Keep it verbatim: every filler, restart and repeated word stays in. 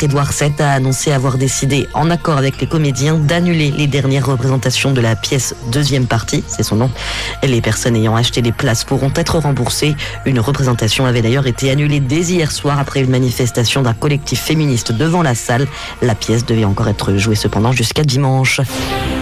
Édouard sept a annoncé avoir décidé, en accord avec les comédiens, d'annuler les dernières représentations de la pièce deuxième partie, c'est son nom. Les personnes ayant acheté des places pourront être remboursées. Une représentation avait d'ailleurs été annulée dès hier soir après une manifestation d'un collectif féministe devant la salle. La pièce devait encore être jouée cependant jusqu'à dimanche.